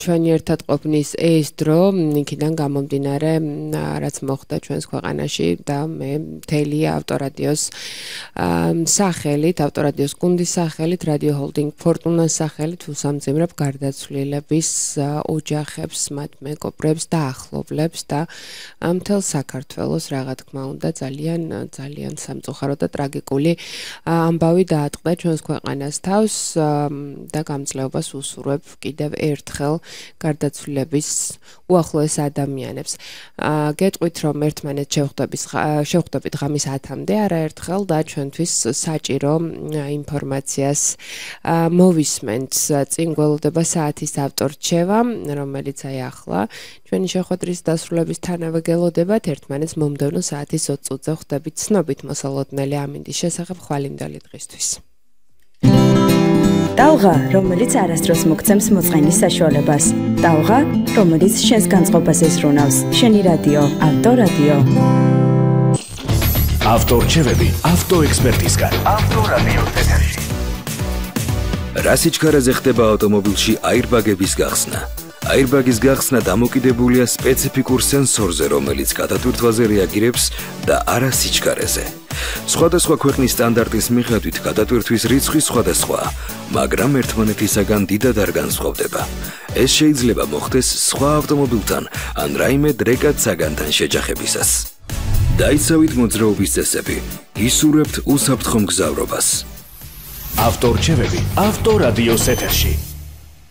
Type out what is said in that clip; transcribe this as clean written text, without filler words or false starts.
ჩვენი ერთად ყოფნის ეს დრო იქიდან გამომდინარე რაც მოხდა ჩვენს ქვეყანაში და მე მთელი ავტორადიოს სახელით, ავტორადიოს გუნდის სახელით, რადიო ჰოლდინგ ფორტუნას სახელით უსამძიმრებ გარდაცვლილების ოჯახებს, მათ მეგობრებს და ახლობლებს და მთელ საქართველოს რა თქმა უნდა ძალიან სამწუხარო და ტრაგიკული ამბავი დაატყდა ჩვენს ქვეყანას თავს და გამძლეობას უსურვებ კიდევ ერთხელ გარდაცვლილების უახლოეს ადამიანებს. გეტყვით რომ ერთმანეთს შევხვდებით ღამის 10-მდე არაერთხელ და ჩვენთვის საჭირო ინფორმაციას მოვისმენთ. წინ გველოდება საათის ავტორჩევა, რომელიც აი ახლა ჩვენი შეხვედრის დასრულებისთანავე გელოდებათ ერთმანეთს მომდევნო საათის 20 წუთზე ხვდებით ცნობით მოსალოდნელი ამინდის შესახებ ხვალინდელი დღისთვის. ტალღა, რომელიც არასდროს მოგცემს მოწყენის საშუალებას. ტალღა, რომელიც შენს განწყობას ეზრუნავს. შენი რადიო, ავტორადიო. ავტორჩევები ავტოექსპერტისგან. ავტორადიო ეთერში. რა სიჩქარეზე ხდება ავტომობილში აირბაგების გახსნა? აირბაგის გახსნა დამოკიდებულია სპეციფიკურ სენსორზე, რომელიც გადატვირთვაზე რეაგირებს და არა სიჩქარეზე. სხვადასხვა ქვეყნის სტანდარტის მიხედვით გადატვირთვის რიცხვი სხვადასხვაა, მაგრამ ერთმანეთისაგან დიდად არ განსხვავდება. ეს შეიძლება მოხდეს სხვა ავტომობილთან ან რაიმე დრეკად საგანთან შეჯახებისას. დაიცავით მოძრაობის წესები, ისურვებთ უსაფრთხო მგზავრობას. ავტორჩევები ავტორადიოს ეთერში.